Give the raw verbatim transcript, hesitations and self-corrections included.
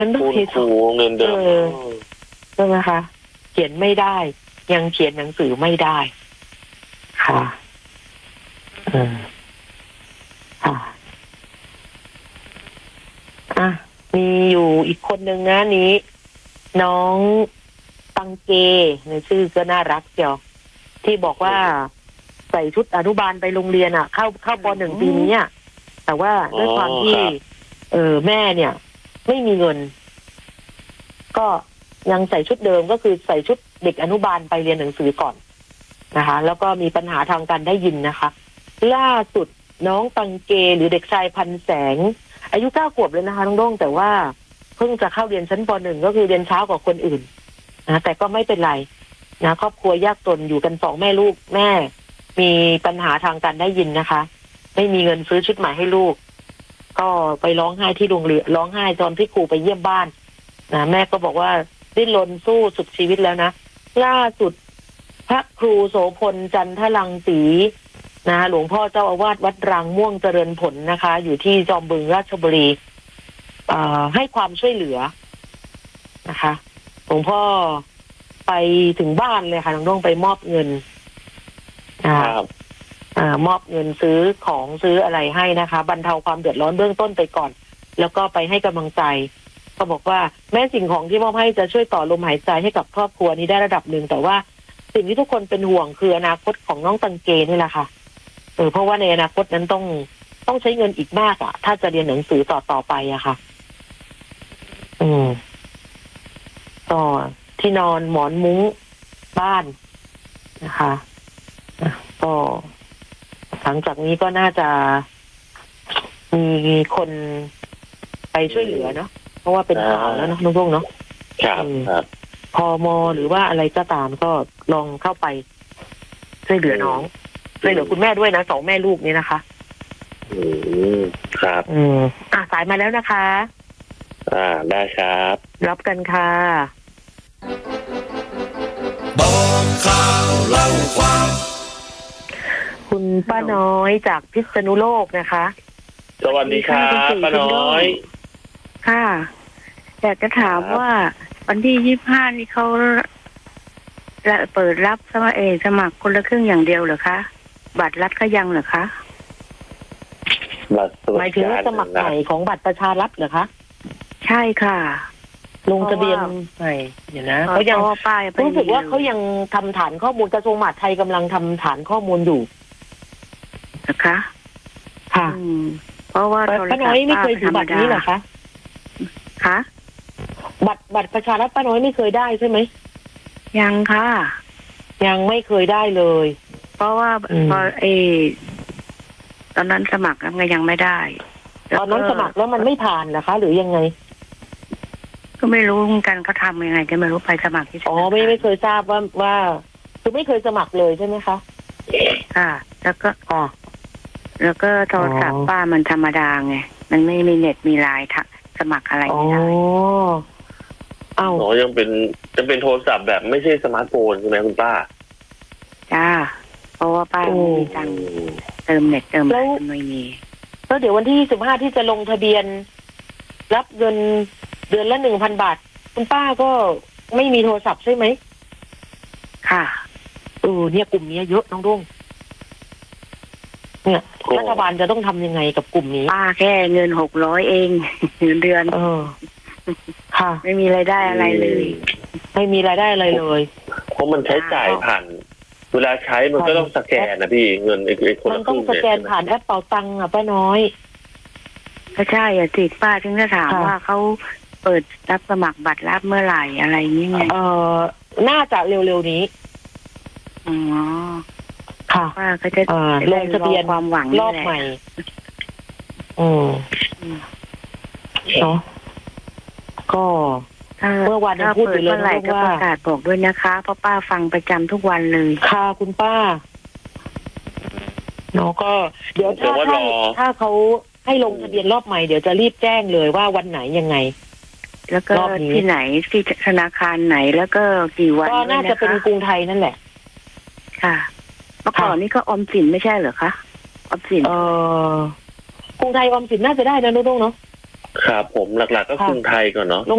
มันต้องคุณครูเงินเดิมใช่ไหมคะเขียนไม่ได้ยังเขียนหนังสือไม่ได้ค่ะอืมค่ะอ่ะมีอยู่อีกคนหนึ่งนะนี้ น้องตังเกในชื่อก็น่ารักเจียวที่บอกว่าใส่ชุดอนุบาลไปโรงเรียนอ่ะ เข้าเข้าปหนึ่งปีนี้อ่ะแต่ว่าด้วยความที่เออแม่เนี่ยไม่มีเงินก็ยังใส่ชุดเดิมก็คือใส่ชุดเด็กอนุบาลไปเรียนหนังสือก่อนนะคะแล้วก็มีปัญหาทางการได้ยินนะคะล่าสุดน้องตังเกหรือเด็กชายพันแสงอายุเก้าขวบเลยนะคะน้องโด่งแต่ว่าเพิ่งจะเข้าเรียนชั้นปหนึ่งก็คือเรียนเช้ากว่าคนอื่นนะแต่ก็ไม่เป็นไรนะครอบครัวยากจนอยู่กันสองแม่ลูกแม่มีปัญหาทางการได้ยินนะคะไม่มีเงินซื้อชุดใหม่ให้ลูกก็ไปร้องไห้ที่โรงเรียนร้องไห้ตอนที่ครูไปเยี่ยมบ้านนะแม่ก็บอกว่าดิ้นรนสู้สุดชีวิตแล้วนะล่าสุดพระครูโสพลจันทรังสีนะหลวงพ่อเจ้าอาวาสวัดรังม่วงเจริญผลนะคะอยู่ที่จอมบึงราชบุรีให้ความช่วยเหลือนะคะหลวงพ่อไปถึงบ้านเลยค่ะน้องต้องไปมอบเงินนะครับมอบเงินซื้อของซื้ออะไรให้นะคะบรรเทาความเดือดร้อนเบื้องต้นไปก่อนแล้วก็ไปให้กำลังใจก็บอกว่าแม้สิ่งของที่มอบให้จะช่วยต่อลมหายใจให้กับครอบครัวนี้ได้ระดับหนึ่งแต่ว่าสิ่งที่ทุกคนเป็นห่วงคืออนาคตของน้องตังเกนี่แหละค่ะเออเพราะว่าในอนาคตนั้นต้องต้องใช้เงินอีกมากอ่ะถ้าจะเรียนหนังสือต่อต่อไปอะค่ะอืมก็ที่นอนหมอนมุ้งบ้านนะคะก็หลังจากนี้ก็น่าจะมีคนไปช่วยเหลือเนาะเพราะว่าเป็นข่าวแล้วเนาะนุ่งๆเนาะครับครับพมหรือว่าอะไรก็ตามก็ลองเข้าไปช่วยเหลือน้องช่วยเหลือคุณแม่ด้วยนะสองแม่ลูกนี้นะคะอืมครับอืมอ่ะสายมาแล้วนะคะอ่าได้ครับรับกันค่ะบอกข่าวเล่าความคุณป้าน้อยจากพิษณุโลกนะคะสวัสดีครับป้าน้อยค่ะอยากจะถามว่าวันที่ยี่สิบห้านี่เขาเปิดรับสมัครเอสมัครคนละครึ่งอย่างเดียวเหรอคะบัตรรัฐก็ยังเหรอคะหมายถึงสมัครใหม่ของบัตรประชารัฐเหรอคะใช่ค่ะลงทะเบียนใหม่เดี๋ยวนะเขายังรู้สึกว่าเขายังทำฐานข้อมูลกระทรวงมหาดไทยกำลังทำฐานข้อมูลอยู่นะคะค่ะเพราะว่าป้าน้อยไม่เคยถือบัตรนี้เหรอคะคะบัตรบัตรประชารัฐป้าน้อยไม่เคยได้ใช่ไหมยังค่ะยังไม่เคยได้เลยเพราะว่าพอเอตอนนั้นสมัครแล้วก็ยังไม่ได้ตอนนั้นสมัครแล้วมันไม่ผ่านนะคะหรือยังไงก็ไม่รู้เหมือนกันเขาทำยังไงก็ไม่รู้ไปสมัครที่อ๋อไม่ไม่เคยทราบว่าว่าคือไม่เคยสมัครเลยใช่ไหมคะค่ะแล้วก็อ๋อแล้วก็โทรศัพท์ป้ามันธรรมดาไงมันไม่มีเน็ตมีไลน์สมัครอะไรไม่ได้อ๋ออ้าวอ๋อยังเป็นยังเป็นโทรศัพท์แบบไม่ใช่สมาร์ทโฟนใช่ไหมคุณป้าจ้าเพราะว่าป้าไม่มีตังค์เติมเน็ตเติมอะไรไม่มีแล้วเดี๋ยววันที่สิบห้าที่จะลงทะเบียนรับเงินเดือนละหนึ่งพันบาทคุณป้าก็ไม่มีโทรศัพท์ใช่ไหมค่ะเออเนี่ยกลุ่มนี้เยอะน้องรุ่งเนี่ยรัฐบาลจะต้องทำยังไงกับกลุ่มนี้ป้าแค่เงินหกร้อยเองเงินเดือนเออค่ะไม่มีรายได้อะไรเลยไม่มีรายได้อะไรเลยเพราะมันใช้จ่ายผ่านเวลาใช้มันก็ต้องสแกนนะพี่เงินไอ้คนมันต้องสแกนผ่านแอปเป๋าตังค์อ่ะป้าน้อยก็ใช่อ่ะสิป้าถึงจะถามว่าเขาเปิดรับสมัครบัตรรับเมื่อไหร่อะไรนี่ไงเออน่าจะเร็วๆนี้อ๋อค่ะป้าก็จะลงทะเบียนความหวังรอบใหม่อืมเนาะก็เมื่อวานพูดอยู่เลยว่าประกาศบอกด้วยนะคะเพราะป้าฟังประจำทุกวันเลยค่ะคุณป้าเนาะก็เดี๋ยวถ้าถ้าถ้าเขาให้ลงทะเบียนรอบใหม่เดี๋ยวจะรีบแจ้งเลยว่าวันไหนยังไงแล้วก็ที่ไหนที่ธนาคารไหนแล้วก็กี่วันก็น่าจะเป็นกรุงไทยนั่นแหละค่ะเมื่อก่อนนี่ก็ออมสินไม่ใช่เหรอคะออมสินเออกรุงไทยออมสินน่าจะได้นะนุ่งๆเนาะครับผมหลักๆก็กรุงไทยก่อนเนาะ